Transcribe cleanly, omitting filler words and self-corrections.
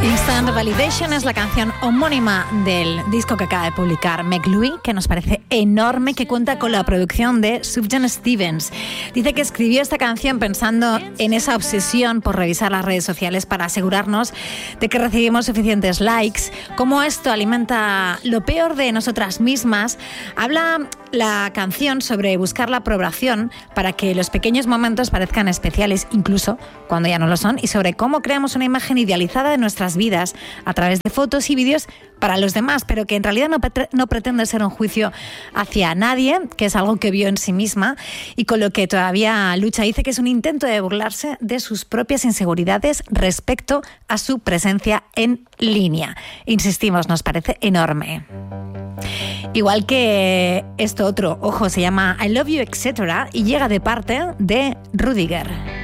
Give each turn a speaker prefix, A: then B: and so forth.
A: Instant Validation es la canción homónima del disco que acaba de publicar Meg Louie, que nos parece enorme, que cuenta con la producción de Sufjan Stevens. Dice que escribió esta canción pensando en esa obsesión por revisar las redes sociales para asegurarnos de que recibimos suficientes likes, cómo esto alimenta lo peor de nosotras mismas. Habla la canción sobre buscar la aprobación para que los pequeños momentos parezcan especiales, incluso cuando ya no lo son, y sobre cómo creamos una imagen idealizada de nuestras vidas a través de fotos y vídeos para los demás, pero que en realidad no pretende ser un juicio hacia nadie, que es algo que vio en sí misma y con lo que todavía lucha. Dice que es un intento de burlarse de sus propias inseguridades respecto a su presencia en línea. Insistimos, nos parece enorme. Igual que esto otro, ojo, se llama I Love You, etc. y llega de parte de Rudiger.